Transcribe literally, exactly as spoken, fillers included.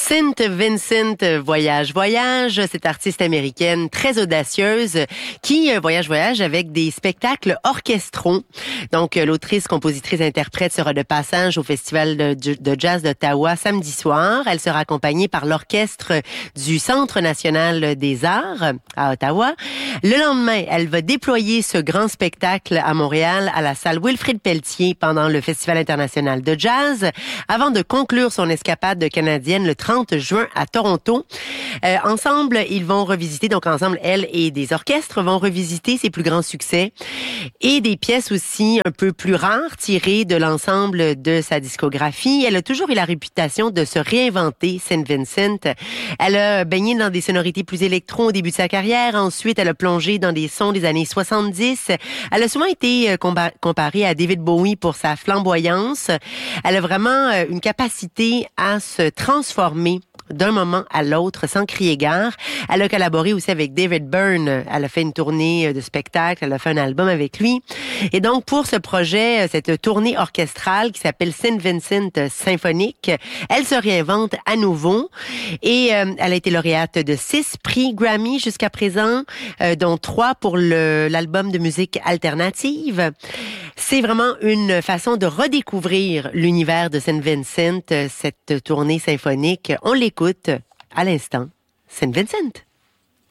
Saint Vincent voyage voyage, cette artiste américaine très audacieuse qui voyage voyage avec des spectacles orchestraux. Donc l'autrice, compositrice, interprète sera de passage au Festival de, de jazz d'Ottawa samedi soir. Elle sera accompagnée par l'orchestre du Centre national des arts à Ottawa. Le lendemain, elle va déployer ce grand spectacle à Montréal à la salle Wilfrid Pelletier pendant le Festival international de jazz avant de conclure son escapade canadienne le trente juin à Toronto. Euh, ensemble, ils vont revisiter, donc ensemble, elle et des orchestres vont revisiter ses plus grands succès et des pièces aussi un peu plus rares tirées de l'ensemble de sa discographie. Elle a toujours eu la réputation de se réinventer, Saint Vincent. Elle a baigné dans des sonorités plus électro au début de sa carrière. Ensuite, elle a plongé dans des sons des années soixante-dix. Elle a souvent été comparée à David Bowie pour sa flamboyance. Elle a vraiment une capacité à se transformer d'un moment à l'autre, sans crier gare. Elle a collaboré aussi avec David Byrne. Elle a fait une tournée de spectacle, elle a fait un album avec lui. Et donc, pour ce projet, cette tournée orchestrale qui s'appelle Saint Vincent Symphonique, elle se réinvente à nouveau. Et euh, elle a été lauréate de six prix Grammy jusqu'à présent, euh, dont trois pour le, l'album de musique alternative. C'est vraiment une façon de redécouvrir l'univers de Saint Vincent, cette tournée symphonique. On l'écoute à l'instant. Saint Vincent.